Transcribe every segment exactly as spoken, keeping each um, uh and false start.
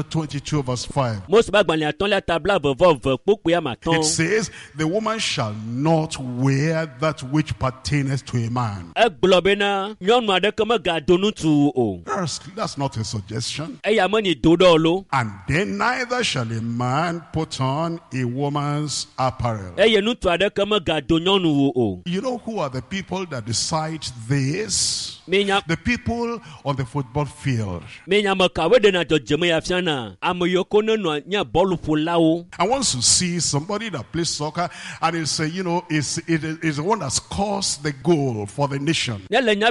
twenty-two verse five. It says, the woman shall not wear that which pertaineth to a man. That's, that's not a suggestion. And then neither shall a man put on a woman's apparel. You know who are the people that decide this? The people on the football field. And once you see somebody that plays soccer and it's uh, you know is it is the one that scores the goal for the nation.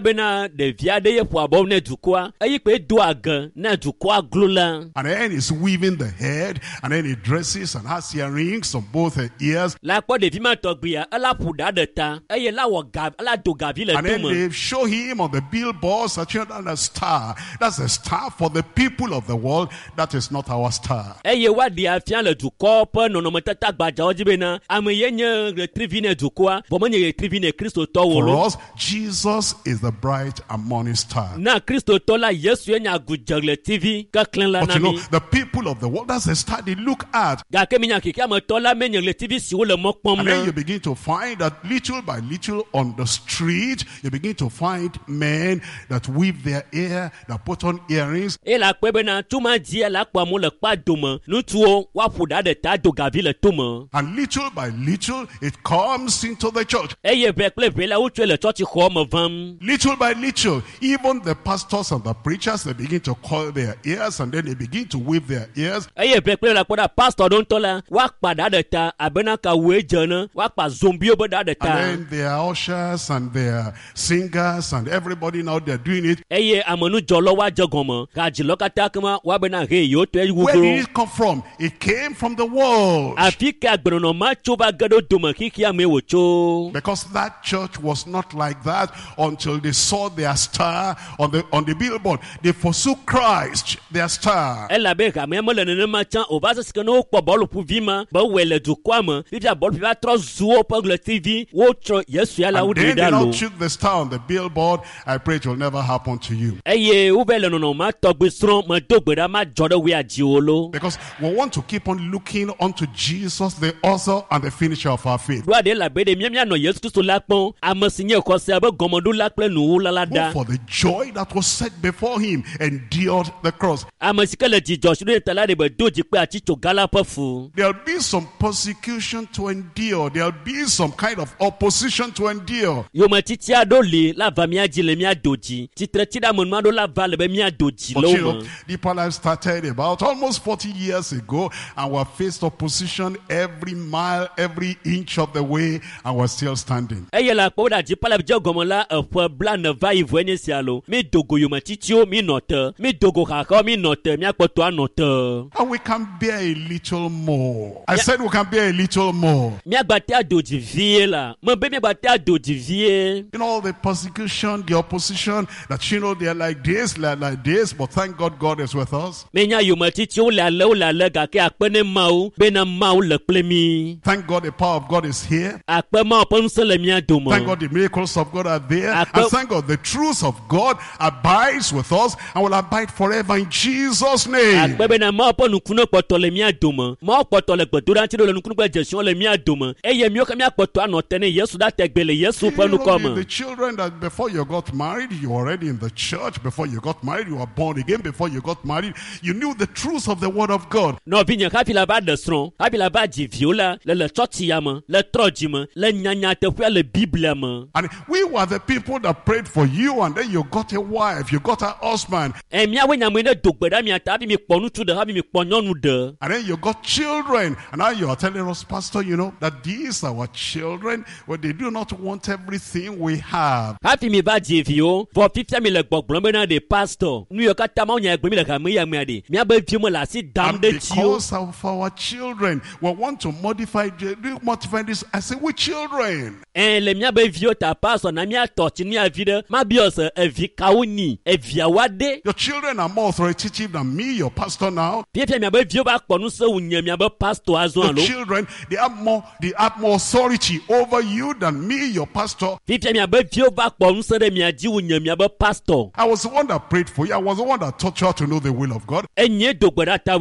And then he's weaving the head, and then he dresses and has earrings on both her ears. And then they show him on the billboards that you're not a star. That's a star for the people of the world. That is not our star. For us, Jesus is the bright and morning star. But you know, the people of the world, that's a star they look at. And then you begin to find that little by little on the street, you begin to find men that weave their hair, that put on earrings. And little by little, it comes into the church. Little by little, even the pastors and the preachers, they begin to curl their ears, and then they begin to weave their ears. And then their ushers and their singers and everybody now, they're doing it. Where did it come from? It came from the world. Because that church was not like that until they saw their star on the on the billboard. They forsook Christ, their star. And then they now took the star on the billboard. I pray it will never happen to you. Because we want to keep on looking unto Jesus, the author and the finisher of our faith. Who for the joy that was set before him endured the cross. There'll be some persecution to endure. There'll be some kind of opposition to endure. But you know, Deeper Life started about almost forty years ago, and we faced opposition every mile, every inch of the way, and we're still standing. And we can bear a little more. I said we can bear a little more. You know, all the persecution, the opposition, that you know they're like this, like, like this, but thank God God is with us. Thank God the power of God is here. Thank God the miracles of God are there. And thank God the truth of God abides with us and will abide forever in Jesus' name. Believe me, the children that before you got married, you were already in the church. Before you got married, you were born again. Before you got married, you knew the truth of the word of God. And we were the people that prayed for you, and then you got a wife, you got a husband, and then you got children, and now you are telling us, Pastor, you know that these are our children, well, they do not want everything we have. And because of our children, we want to modify, modify this. I say, we children. Your children are more authoritative than me, your pastor now. The children, they have more, they have more authority over you than me, your pastor. I was the one that prayed for you. I was the one that taught you how to know the will of God.